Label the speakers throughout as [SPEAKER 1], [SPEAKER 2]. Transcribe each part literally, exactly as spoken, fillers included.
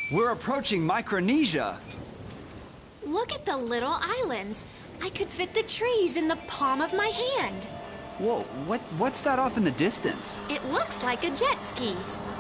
[SPEAKER 1] We're approaching Micronesia.
[SPEAKER 2] Look at the little islands. I could fit the trees in the palm of my hand.
[SPEAKER 1] Whoa, what, what's that off in the distance?
[SPEAKER 2] It looks like a jet ski.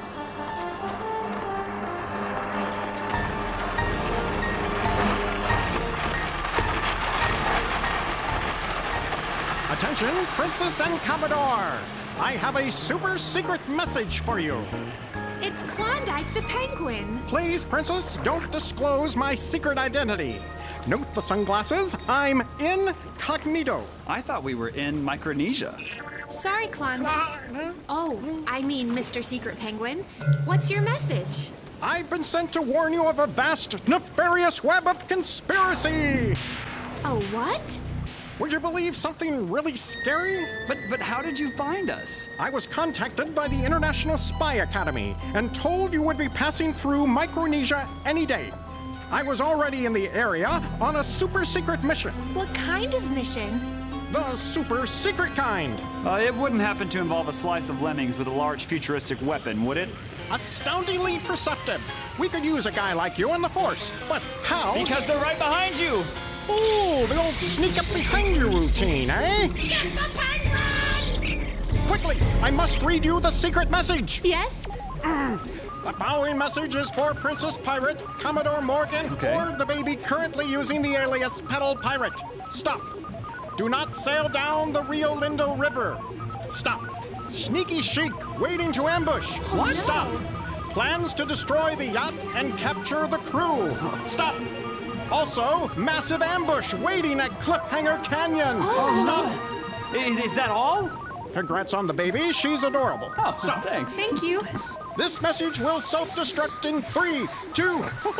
[SPEAKER 3] Attention, Princess and Commodore! I have a super secret message for you.
[SPEAKER 2] It's Klondike the penguin.
[SPEAKER 3] Please, Princess, don't disclose my secret identity. Note the sunglasses. I'm incognito.
[SPEAKER 1] I thought we were in Micronesia.
[SPEAKER 2] Sorry, Klondike. Oh, I mean, Mister Secret Penguin. What's your message?
[SPEAKER 3] I've been sent to warn you of a vast, nefarious web of conspiracy.
[SPEAKER 2] Oh, what?
[SPEAKER 3] Would you believe something really scary?
[SPEAKER 1] But but how did you find us?
[SPEAKER 3] I was contacted by the International Spy Academy and told you would be passing through Micronesia any day. I was already in the area on a super secret mission.
[SPEAKER 2] What kind of mission?
[SPEAKER 3] The super secret kind.
[SPEAKER 1] Uh, it wouldn't happen to involve a slice of lemmings with a large futuristic weapon, would it?
[SPEAKER 3] Astoundingly perceptive. We could use a guy like you in the Force, but how?
[SPEAKER 1] Because they're right behind you!
[SPEAKER 3] Ooh, the old sneak up behind you routine, eh?
[SPEAKER 4] Get the penguin!
[SPEAKER 3] Quickly, I must read you the secret message.
[SPEAKER 2] Yes?
[SPEAKER 3] The following message is for Princess Pirate, Commodore Morgan,
[SPEAKER 1] Okay.
[SPEAKER 3] or the baby currently using the alias Petal Pirate. Stop. Do not sail down the Rio Lindo River. Stop. Sneaky Chic waiting to ambush.
[SPEAKER 1] What?
[SPEAKER 3] Stop. Plans to destroy the yacht and capture the crew. Stop. Also, massive ambush waiting at Cliffhanger Canyon. Stop.
[SPEAKER 1] Is, is that all?
[SPEAKER 3] Congrats on the baby. She's adorable.
[SPEAKER 1] Oh,
[SPEAKER 3] Stop.
[SPEAKER 1] thanks.
[SPEAKER 2] Thank you.
[SPEAKER 3] This message will self-destruct in three, two.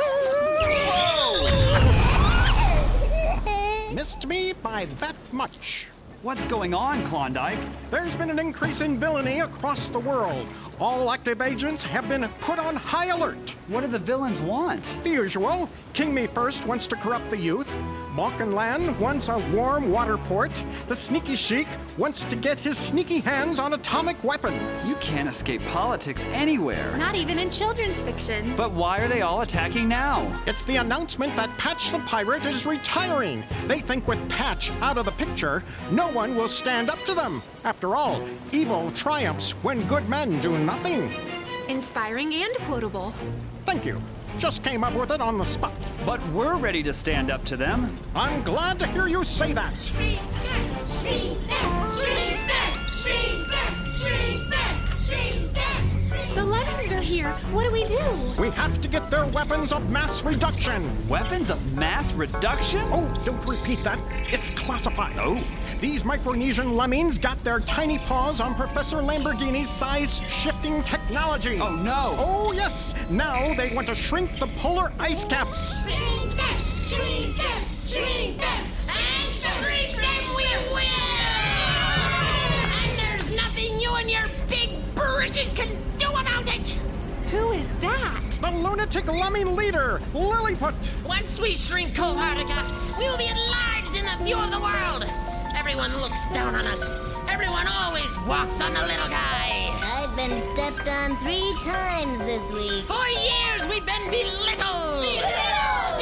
[SPEAKER 3] Missed me by that much.
[SPEAKER 1] What's going on, Klondike?
[SPEAKER 3] There's been an increase in villainy across the world. All active agents have been put on high alert.
[SPEAKER 1] What do the villains want?
[SPEAKER 3] The usual. King Me First wants to corrupt the youth. Balkanland wants a warm water port. The Sneaky Sheik wants to get his sneaky hands on atomic weapons.
[SPEAKER 1] You can't escape politics anywhere.
[SPEAKER 2] Not even in children's fiction.
[SPEAKER 1] But why are they all attacking now?
[SPEAKER 3] It's the announcement that Patch the Pirate is retiring. They think with Patch out of the picture, no one will stand up to them. After all, evil triumphs when good men do nothing.
[SPEAKER 2] Inspiring and quotable.
[SPEAKER 3] Thank you. Just came up with it on the spot.
[SPEAKER 1] But we're ready to stand up to them.
[SPEAKER 3] I'm glad to hear you say that.
[SPEAKER 4] Shriek them! Shriek them! Shriek them! Shriek them! Shriek them! Shriek them!
[SPEAKER 2] The lemmings are here. What do we do?
[SPEAKER 3] We have to get their weapons of mass reduction.
[SPEAKER 1] Weapons of mass reduction?
[SPEAKER 3] Oh, don't repeat that. It's classified.
[SPEAKER 1] Oh.
[SPEAKER 3] These Micronesian lemmings got their tiny paws on Professor Lamborghini's size-shifting technology.
[SPEAKER 1] Oh, no.
[SPEAKER 3] Oh, yes. Now they want to shrink the polar ice caps.
[SPEAKER 4] Shriek them! Shriek them! Shriek them! And shriek them we will! And there's nothing you and your big bridges can do about it!
[SPEAKER 2] Who is that?
[SPEAKER 3] The lunatic lemming leader, Lilliput.
[SPEAKER 4] Once we shrink Cold-Hardica, we will be enlarged in the view of the world. Everyone looks down on us. Everyone always walks on the little guy.
[SPEAKER 5] I've been stepped on three times this week.
[SPEAKER 4] For years we've been belittled. Belittled.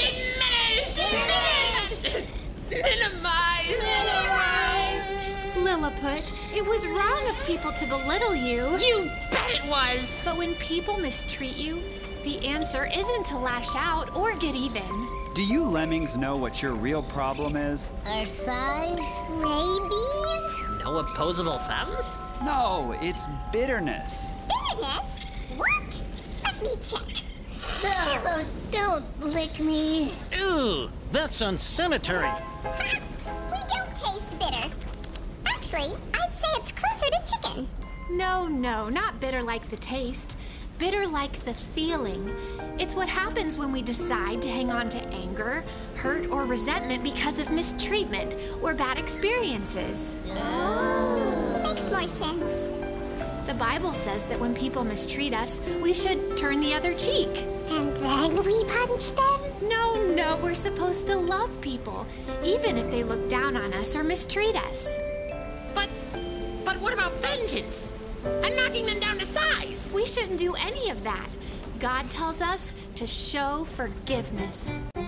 [SPEAKER 4] Diminished. Diminished. Minimized. Minimized.
[SPEAKER 2] Lilliput, it was wrong of people to belittle you.
[SPEAKER 4] You bet it was.
[SPEAKER 2] But when people mistreat you, the answer isn't to lash out or get even.
[SPEAKER 1] Do you lemmings know what your real problem is?
[SPEAKER 5] Our size?
[SPEAKER 6] Rabies?
[SPEAKER 4] No opposable thumbs?
[SPEAKER 1] No, it's bitterness.
[SPEAKER 6] Bitterness? What? Let me check.
[SPEAKER 5] Oh, don't lick me.
[SPEAKER 3] Ew, that's unsanitary.
[SPEAKER 6] Ha! We don't taste bitter. Actually, I'd say it's closer to chicken.
[SPEAKER 2] No, no, not bitter like the taste. Bitter like the feeling. It's what happens when we decide to hang on to anger, hurt, or resentment because of mistreatment or bad experiences.
[SPEAKER 6] Makes more sense.
[SPEAKER 2] The Bible says that when people mistreat us, we should turn the other cheek.
[SPEAKER 6] And then we punch them?
[SPEAKER 2] No, no, we're supposed to love people, even if they look down on us or mistreat us.
[SPEAKER 4] But, but what about vengeance? And knocking them down to size?
[SPEAKER 2] We shouldn't do any of that. God tells us to show forgiveness.